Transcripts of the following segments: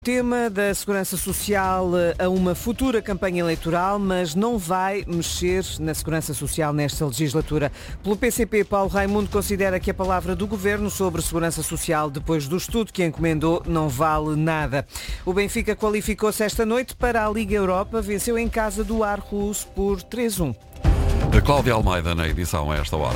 Tema da Segurança Social a uma futura campanha eleitoral, mas não vai mexer na Segurança Social nesta legislatura. Pelo PCP, Paulo Raimundo considera que a palavra do Governo sobre Segurança Social, depois do estudo que encomendou, não vale nada. O Benfica qualificou-se esta noite para a Liga Europa, venceu em casa do Aarhus por 3-1. A Cláudia Almeida na edição a esta hora.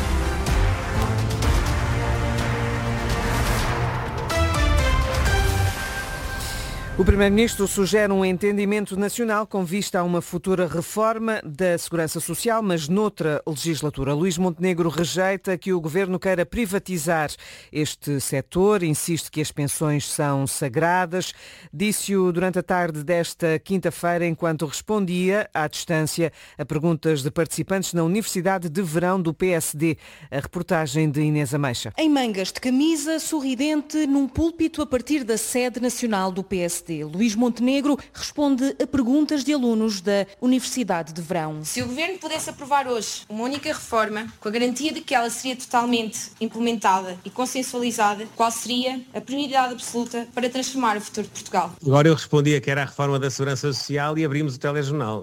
O Primeiro-Ministro sugere um entendimento nacional com vista a uma futura reforma da Segurança Social, mas noutra legislatura. Luís Montenegro rejeita que o Governo queira privatizar este setor, insiste que as pensões são sagradas. Disse-o durante a tarde desta quinta-feira, enquanto respondia à distância a perguntas de participantes na Universidade de Verão do PSD. A reportagem de Inês Ameixa. Em mangas de camisa, sorridente, num púlpito a partir da sede nacional do PSD. Luís Montenegro responde a perguntas de alunos da Universidade de Verão. Se o Governo pudesse aprovar hoje uma única reforma, com a garantia de que ela seria totalmente implementada e consensualizada, qual seria a prioridade absoluta para transformar o futuro de Portugal? Agora eu respondia que era a reforma da Segurança Social e abrimos o telejornal.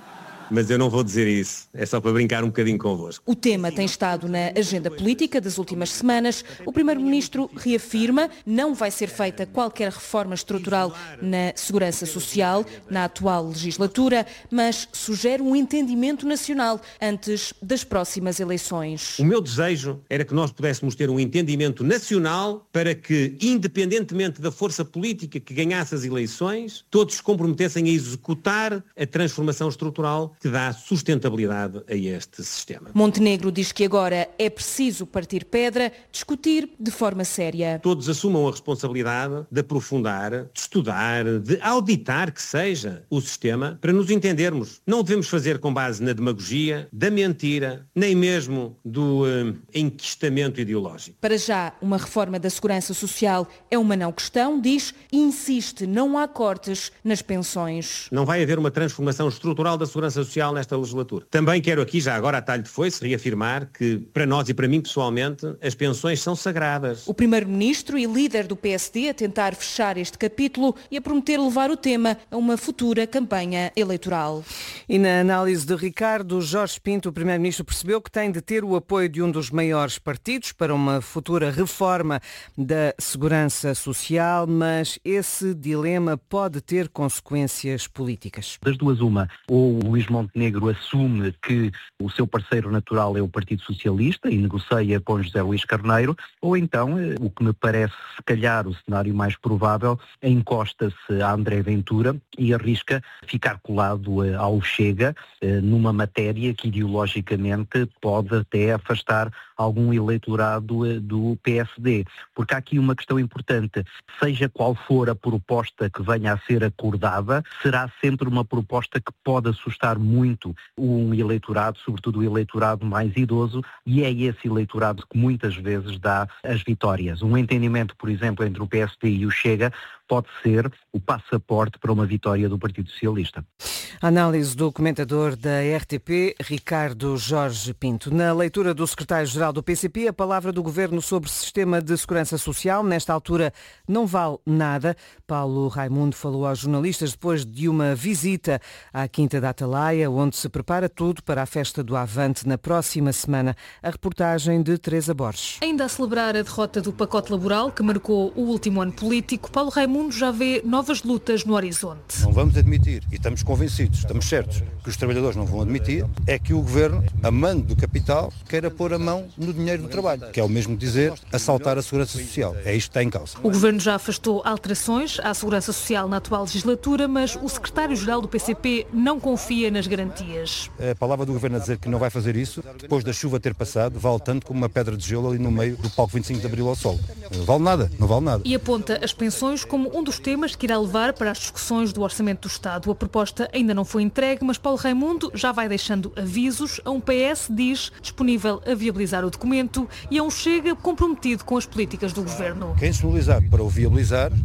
Mas eu não vou dizer isso, é só para brincar um bocadinho convosco. O tema tem estado na agenda política das últimas semanas. O Primeiro-Ministro reafirma não vai ser feita qualquer reforma estrutural na Segurança Social na atual legislatura, mas sugere um entendimento nacional antes das próximas eleições. O meu desejo era que nós pudéssemos ter um entendimento nacional para que, independentemente da força política que ganhasse as eleições, todos se comprometessem a executar a transformação estrutural que dá sustentabilidade a este sistema. Montenegro diz que agora é preciso partir pedra, discutir de forma séria. Todos assumam a responsabilidade de aprofundar, de estudar, de auditar que seja o sistema para nos entendermos. Não devemos fazer com base na demagogia, da mentira, nem mesmo do enquistamento ideológico. Para já, uma reforma da Segurança Social é uma não questão, diz, e insiste, não há cortes nas pensões. Não vai haver uma transformação estrutural da Segurança Social nesta legislatura. Também quero aqui, já agora a talho de foice, reafirmar que, para nós e para mim pessoalmente, as pensões são sagradas. O Primeiro-Ministro e líder do PSD a tentar fechar este capítulo e a prometer levar o tema a uma futura campanha eleitoral. E na análise de Ricardo Jorge Pinto, o Primeiro-Ministro percebeu que tem de ter o apoio de um dos maiores partidos para uma futura reforma da Segurança Social, mas esse dilema pode ter consequências políticas. Das duas uma, ou o Luís Montenegro assume que o seu parceiro natural é o Partido Socialista e negocia com José Luís Carneiro, ou então, o que me parece se calhar o cenário mais provável, encosta-se a André Ventura e arrisca ficar colado ao Chega numa matéria que ideologicamente pode até afastar algum eleitorado do PSD. Porque há aqui uma questão importante, seja qual for a proposta que venha a ser acordada, será sempre uma proposta que pode assustar muito um eleitorado, sobretudo o eleitorado mais idoso, e é esse eleitorado que muitas vezes dá as vitórias. Um entendimento, por exemplo, entre o PSD e o Chega pode ser o passaporte para uma vitória do Partido Socialista. A análise do comentador da RTP, Ricardo Jorge Pinto. Na leitura do secretário-geral do PCP, a palavra do Governo sobre o sistema de segurança social, nesta altura, não vale nada. Paulo Raimundo falou aos jornalistas depois de uma visita à Quinta da Atalaia, onde se prepara tudo para a festa do Avante na próxima semana. A reportagem de Teresa Borges. Ainda a celebrar a derrota do pacote laboral, que marcou o último ano político, Paulo Raimundo já vê novas lutas no horizonte. Não vamos admitir, e estamos convencidos, estamos certos, que os trabalhadores não vão admitir, é que o Governo, a mando do capital, queira pôr a mão no dinheiro do trabalho, que é o mesmo dizer assaltar a Segurança Social. É isto que está em causa. O Governo já afastou alterações à Segurança Social na atual legislatura, mas o secretário-geral do PCP não confia nas garantias. A palavra do Governo a dizer que não vai fazer isso, depois da chuva ter passado, vale tanto como uma pedra de gelo ali no meio do palco 25 de Abril ao sol. Vale nada, não vale nada. E aponta as pensões como um dos temas que irá levar para as discussões do Orçamento do Estado. A proposta ainda não foi entregue, mas Paulo Raimundo já vai deixando avisos a um PS, diz, disponível a viabilizar o documento, e a um Chega comprometido com as políticas do Governo. Quem se mobilizar para o viabilizar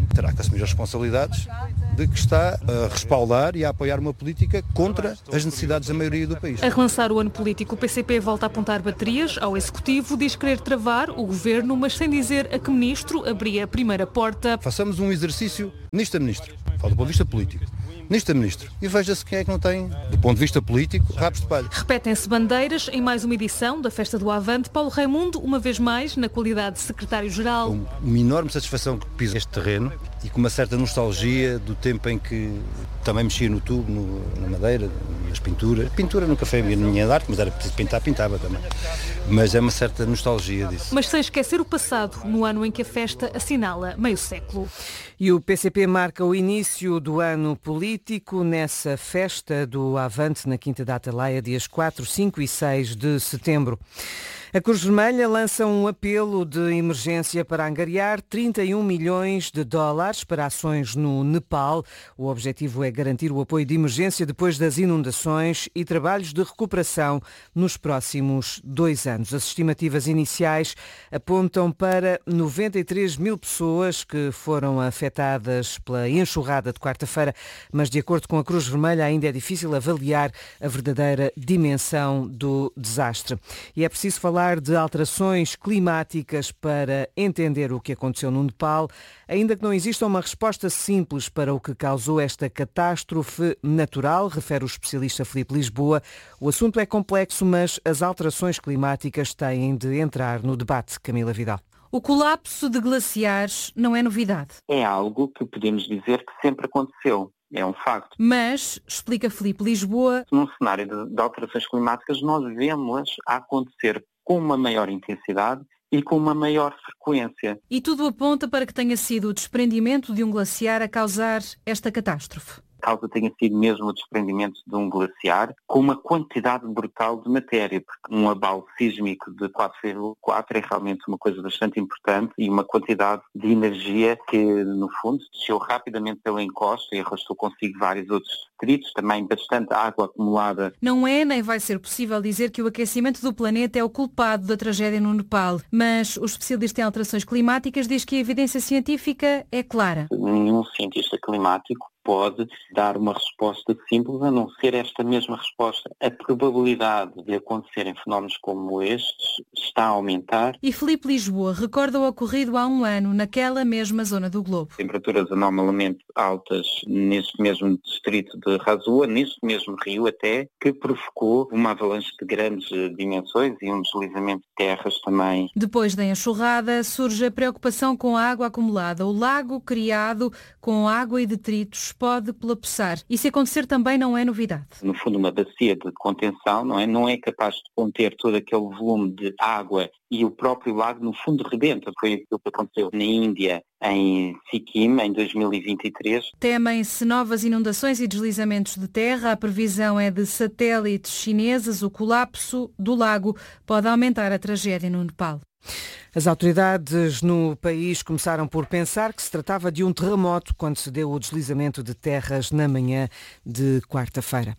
terá que assumir as responsabilidades de que está a respaldar e a apoiar uma política contra as necessidades da maioria do país. A relançar o ano político, o PCP volta a apontar baterias ao Executivo, diz querer travar o Governo, mas sem dizer a que ministro abria a primeira porta. Façamos um exercício ministro a ministro, falo do ponto de vista político. Ministro a ministro. E veja-se quem é que não tem, do ponto de vista político, rabos de palha. Repetem-se bandeiras em mais uma edição da Festa do Avante. Paulo Raimundo, uma vez mais, na qualidade de secretário-geral. Uma enorme satisfação que piso este terreno e com uma certa nostalgia do tempo em que também mexia no tubo, na madeira, nas pinturas. Pintura nunca foi a minha arte, mas era preciso pintar, pintava também. Mas é uma certa nostalgia disso. Mas sem esquecer o passado, no ano em que a festa assinala meio século. E o PCP marca o início do ano político nessa festa do Avante na Quinta da Atalaia, dias 4, 5 e 6 de setembro. A Cruz Vermelha lança um apelo de emergência para angariar 31 milhões de dólares para ações no Nepal. O objetivo é garantir o apoio de emergência depois das inundações e trabalhos de recuperação nos próximos 2 anos. As estimativas iniciais apontam para 93 mil pessoas que foram afetadas pela enxurrada de quarta-feira, mas de acordo com a Cruz Vermelha ainda é difícil avaliar a verdadeira dimensão do desastre. E é preciso falar de alterações climáticas para entender o que aconteceu no Nepal, ainda que não exista uma resposta simples para o que causou esta catástrofe natural, refere o especialista Filipe Lisboa. O assunto é complexo, mas as alterações climáticas têm de entrar no debate. Camila Vidal. O colapso de glaciares não é novidade. É algo que podemos dizer que sempre aconteceu. É um facto. Mas, explica Filipe Lisboa, num cenário de alterações climáticas, nós vemos-las a acontecer com uma maior intensidade e com uma maior frequência. E tudo aponta para que tenha sido o desprendimento de um glaciar a causar esta catástrofe. A causa tenha sido mesmo o desprendimento de um glaciar com uma quantidade brutal de matéria, porque um abalo sísmico de 4,4 é realmente uma coisa bastante importante e uma quantidade de energia que, no fundo, desceu rapidamente pela encosta e arrastou consigo vários outros detritos, também bastante água acumulada. Não é nem vai ser possível dizer que o aquecimento do planeta é o culpado da tragédia no Nepal, mas o especialista em alterações climáticas diz que a evidência científica é clara. Nenhum cientista climático pode dar uma resposta simples, a não ser esta mesma resposta. A probabilidade de acontecerem fenómenos como estes está a aumentar. E Filipe Lisboa recorda o ocorrido há 1 ano, naquela mesma zona do globo. Temperaturas anormalmente altas neste mesmo distrito de Rasua, neste mesmo rio até, que provocou uma avalanche de grandes dimensões e um deslizamento de terras também. Depois da enxurrada, surge a preocupação com a água acumulada. O lago criado com água e detritos pode colapsar. E se acontecer também não é novidade. No fundo, uma bacia de contenção não é capaz de conter todo aquele volume de água e o próprio lago, no fundo, rebenta. Foi aquilo que aconteceu na Índia, em Sikkim, em 2023. Temem-se novas inundações e deslizamentos de terra. A previsão é de satélites chineses. O colapso do lago pode aumentar a tragédia no Nepal. As autoridades no país começaram por pensar que se tratava de um terremoto quando se deu o deslizamento de terras na manhã de quarta-feira.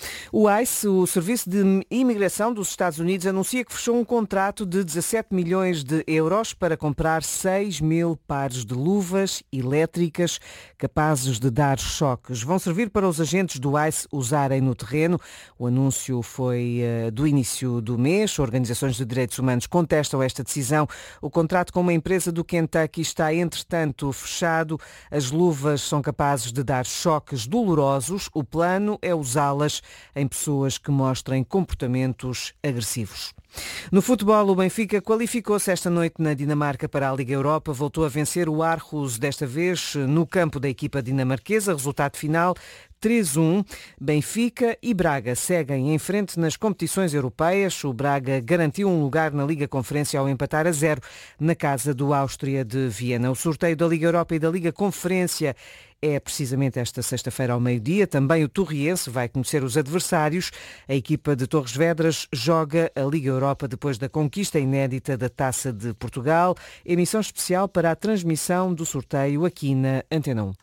O ICE, o Serviço de Imigração dos Estados Unidos, anuncia que fechou um contrato de 17 milhões de euros para comprar 6 mil pares de luvas elétricas capazes de dar choques. Vão servir para os agentes do ICE usarem no terreno. O anúncio foi do início do mês. Organizações de direitos humanos contestam esta decisão. O contrato com uma empresa do Kentucky está, entretanto, fechado. As luvas são capazes de dar choques dolorosos. O plano é usá-las em pessoas que mostrem comportamentos agressivos. No futebol, o Benfica qualificou-se esta noite na Dinamarca para a Liga Europa. Voltou a vencer o Aarhus, desta vez no campo da equipa dinamarquesa. Resultado final 3-1. Benfica e Braga seguem em frente nas competições europeias. O Braga garantiu um lugar na Liga Conferência ao empatar a 0 na casa do Áustria de Viena. O sorteio da Liga Europa e da Liga Conferência é precisamente esta sexta-feira ao meio-dia. Também o Torriense vai conhecer os adversários. A equipa de Torres Vedras joga a Liga Europa depois da conquista inédita da Taça de Portugal. Emissão especial para a transmissão do sorteio aqui na Antena 1.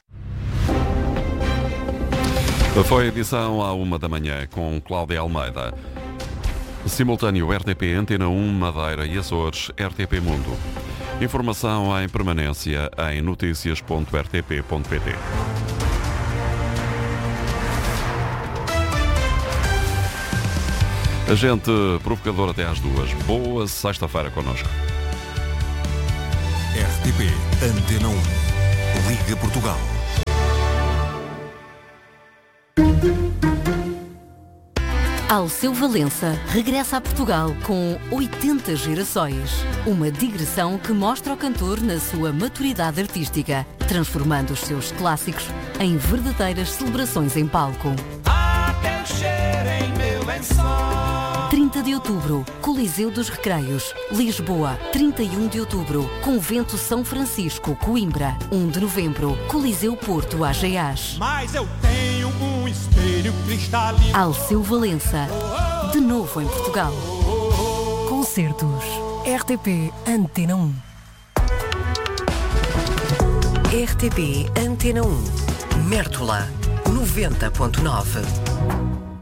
Foi a edição à 1 da manhã com Cláudia Almeida. Simultâneo RTP Antena 1, Madeira e Açores, RTP Mundo. Informação em permanência em noticias.rtp.pt. Agente provocador até às 2. Boa sexta-feira connosco. RTP Antena 1. Liga Portugal. Alceu Valença regressa a Portugal com 80 gerações. Uma digressão que mostra o cantor na sua maturidade artística, transformando os seus clássicos em verdadeiras celebrações em palco. 30 de outubro, Coliseu dos Recreios, Lisboa. 31 de outubro, Convento São Francisco, Coimbra. 1 de novembro, Coliseu Porto, AGAs. Mas eu tenho um espelho cristalino. Alceu Valença, de novo em Portugal. Concertos. RTP Antena 1. RTP Antena 1. Mértola 90.9.